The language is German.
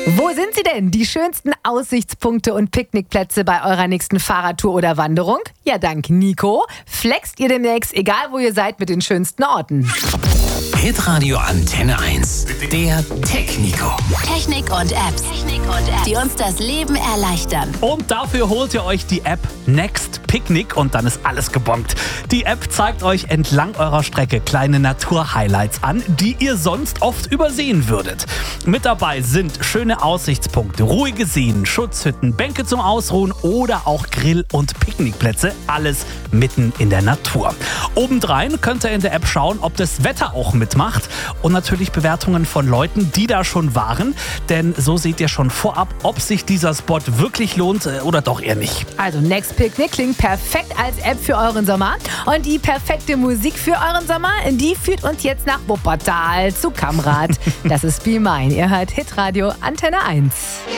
Wo sind sie denn? Die schönsten Aussichtspunkte und Picknickplätze bei eurer nächsten Fahrradtour oder Wanderung? Ja, dank Nico flext ihr demnächst, egal wo ihr seid, mit den schönsten Orten. Hitradio Antenne 1. Der Tech-Nico. Technik und Apps, die uns das Leben erleichtern. Und dafür holt ihr euch die App Next Picnic und dann ist alles gebongt. Die App zeigt euch entlang eurer Strecke kleine Naturhighlights an, die ihr sonst oft übersehen würdet. Mit dabei sind schöne Aussichtspunkte, ruhige Seen, Schutzhütten, Bänke zum Ausruhen oder auch Grill- und Picknickplätze. Alles mitten in der Natur. Obendrein könnt ihr in der App schauen, ob das Wetter auch mitmacht und natürlich Bewertungen von Leuten, die da schon waren. Denn so seht ihr schon vorab, ob sich dieser Spot wirklich lohnt oder doch eher nicht. Also Next Picnic klingt perfekt als App für euren Sommer. Und die perfekte Musik für euren Sommer, die führt uns jetzt nach Wuppertal zu Kamrad. Das ist Be Mine. Ihr hört Hitradio Antenne 1.